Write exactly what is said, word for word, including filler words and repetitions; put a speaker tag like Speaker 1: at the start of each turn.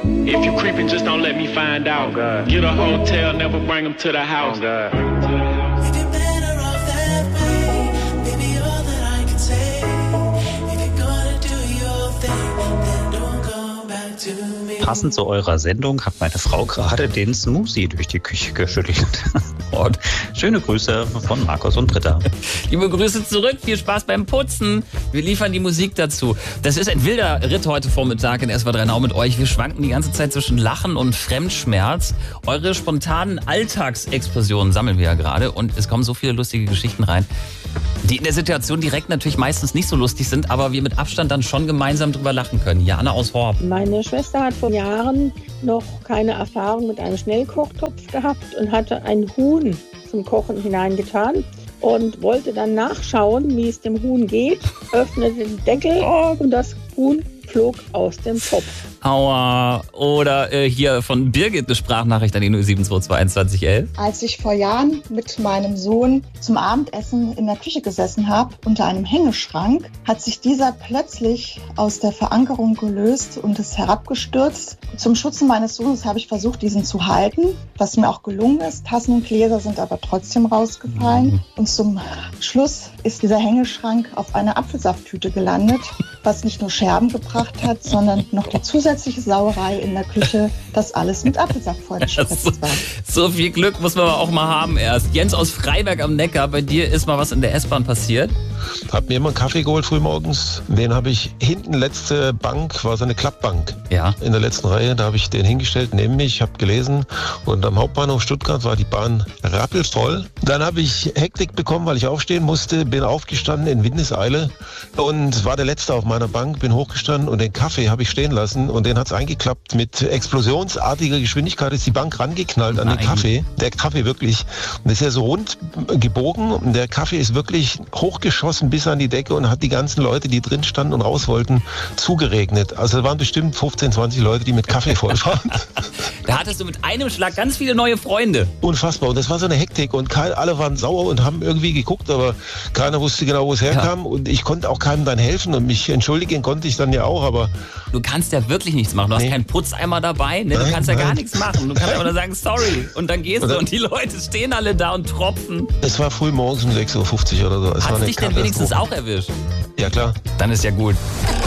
Speaker 1: If you creeping, just don't let me find out. Oh, get a hotel, never bring them to the house. Oh,
Speaker 2: Passend zu eurer Sendung hat meine Frau gerade den Smoothie durch die Küche geschüttelt. Und schöne Grüße von Markus und Britta.
Speaker 3: Liebe Grüße zurück, viel Spaß beim Putzen. Wir liefern die Musik dazu. Das ist ein wilder Ritt heute Vormittag in S W R drei Now mit euch. Wir schwanken die ganze Zeit zwischen Lachen und Fremdschmerz. Eure spontanen Alltagsexplosionen sammeln wir ja gerade und es kommen so viele lustige Geschichten rein, die in der Situation direkt natürlich meistens nicht so lustig sind, aber wir mit Abstand dann schon gemeinsam drüber lachen können. Jana aus Horb.
Speaker 4: Meine Schwester hat vor Jahren noch keine Erfahrung mit einem Schnellkochtopf gehabt und hatte ein Huhn zum Kochen hineingetan und wollte dann nachschauen, wie es dem Huhn geht, öffnete den Deckel und das Huhn flog aus dem Topf.
Speaker 3: Aua. Oder äh, hier von Birgit eine Sprachnachricht an die null sieben zwei zwei einundzwanzig elf.
Speaker 5: Als ich vor Jahren mit meinem Sohn zum Abendessen in der Küche gesessen habe, unter einem Hängeschrank, hat sich dieser plötzlich aus der Verankerung gelöst und ist herabgestürzt. Zum Schutze meines Sohnes habe ich versucht, diesen zu halten, was mir auch gelungen ist. Tassen und Gläser sind aber trotzdem rausgefallen. Mhm. Und zum Schluss ist dieser Hängeschrank auf einer Apfelsafttüte gelandet, was nicht nur Scherben gebracht hat, sondern noch die zusätzliche Sauerei in der Küche, dass alles mit Apfelsaft vollgespritzt war.
Speaker 3: So viel Glück muss man auch mal haben erst. Jens aus Freiberg am Neckar, bei dir ist mal was in der S-Bahn passiert?
Speaker 6: Hab mir immer einen Kaffee geholt frühmorgens. Den habe ich hinten, letzte Bank, war so eine Klappbank.
Speaker 3: Ja.
Speaker 6: In der letzten Reihe, da habe ich den hingestellt neben mich, habe gelesen und am Hauptbahnhof Stuttgart war die Bahn rappelvoll. Dann habe ich Hektik bekommen, weil ich aufstehen musste, bin aufgestanden in Windeseile und war der Letzte auf meiner Bank, bin hochgestanden und den Kaffee habe ich stehen lassen und den hat es eingeklappt. Mit explosionsartiger Geschwindigkeit ist die Bank rangeknallt an
Speaker 3: Nein.
Speaker 6: den Kaffee. Der Kaffee wirklich, und ist ja so rund gebogen und der Kaffee ist wirklich hochgeschossen bis an die Decke und hat die ganzen Leute, die drin standen und raus wollten, zugeregnet. Also da waren bestimmt fünfzehn, zwanzig Leute, die mit Kaffee voll waren.
Speaker 3: Da hattest du mit einem Schlag ganz viele neue Freunde.
Speaker 6: Unfassbar. Und das war so eine Hektik und kein, alle waren sauer und haben irgendwie geguckt, aber keiner wusste genau, wo es herkam. Ja. Und ich konnte auch keinem dann helfen und mich entschuldigen konnte ich dann ja auch, aber...
Speaker 3: Du kannst ja wirklich nichts machen. Du hast nee. keinen Putzeimer dabei, ne? Du
Speaker 6: nein,
Speaker 3: kannst ja
Speaker 6: nein.
Speaker 3: gar nichts machen. Du kannst einfach nur sagen, sorry. Und dann gehst und du und die Leute stehen alle da und tropfen.
Speaker 6: Es war früh morgens um sechs Uhr fünfzig oder so. Es
Speaker 3: Hat
Speaker 6: war
Speaker 3: dich denn wenigstens auch erwischt?
Speaker 6: Ja, klar.
Speaker 3: Dann ist ja gut.